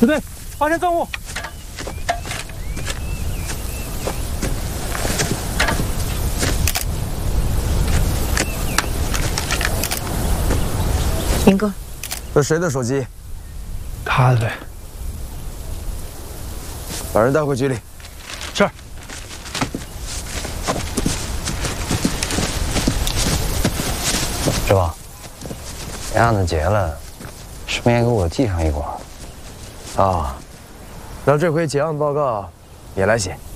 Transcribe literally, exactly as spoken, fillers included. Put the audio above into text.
部队发现证物。 明哥， 这谁的手机？ 他的呗。 把人带回局里。 是。 师傅，这案子结了，是不是应该给我记上一管？ 啊，让这回结案报告也来写。